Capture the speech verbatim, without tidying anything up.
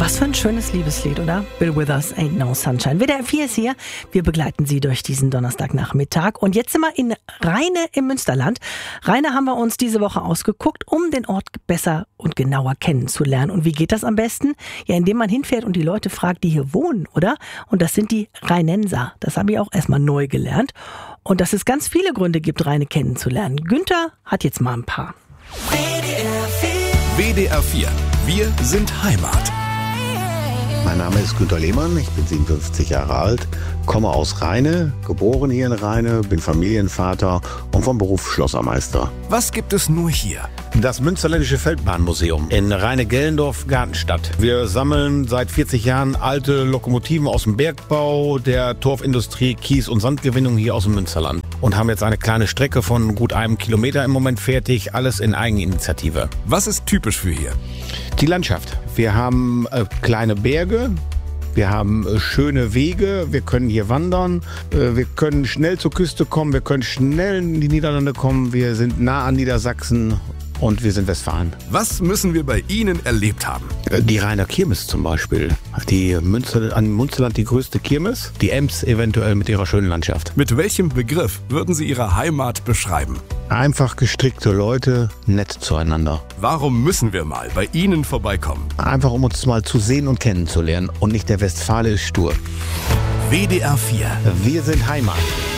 Was für ein schönes Liebeslied, oder? Bill Withers, Ain't No Sunshine. W D R vier ist hier. Wir begleiten Sie durch diesen Donnerstagnachmittag. Und jetzt sind wir in Rheine im Münsterland. Rheine haben wir uns diese Woche ausgeguckt, um den Ort besser und genauer kennenzulernen. Und wie geht das am besten? Ja, indem man hinfährt und die Leute fragt, die hier wohnen, oder? Und das sind die Rheinenser. Das habe ich auch erstmal neu gelernt. Und dass es ganz viele Gründe gibt, Rheine kennenzulernen. Günther hat jetzt mal ein paar. W D R vier. Wir sind Heimat. Mein Name ist Günther Lehmann, ich bin siebenundfünfzig Jahre alt, komme aus Rheine, geboren hier in Rheine, bin Familienvater und vom Beruf Schlossermeister. Was gibt es nur hier? Das Münsterländische Feldbahnmuseum in Rheine-Gellendorf, Gartenstadt. Wir sammeln seit vierzig Jahren alte Lokomotiven aus dem Bergbau, der Torfindustrie, Kies- und Sandgewinnung hier aus dem Münsterland. Und haben jetzt eine kleine Strecke von gut einem Kilometer im Moment fertig, alles in Eigeninitiative. Was ist typisch für hier? Die Landschaft. Wir haben äh, kleine Berge. Wir haben äh, schöne Wege, wir können hier wandern, äh, wir können schnell zur Küste kommen, wir können schnell in die Niederlande kommen, wir sind nah an Niedersachsen und wir sind Westfalen. Was müssen wir bei Ihnen erlebt haben? Äh, die Rheiner Kirmes zum Beispiel, die Münster, an Münsterland die größte Kirmes, die Ems eventuell mit ihrer schönen Landschaft. Mit welchem Begriff würden Sie Ihre Heimat beschreiben? Einfach gestrickte Leute, nett zueinander. Warum müssen wir mal bei Ihnen vorbeikommen? Einfach um uns mal zu sehen und kennenzulernen und nicht der Westfale ist stur. W D R vier. Wir sind Heimat.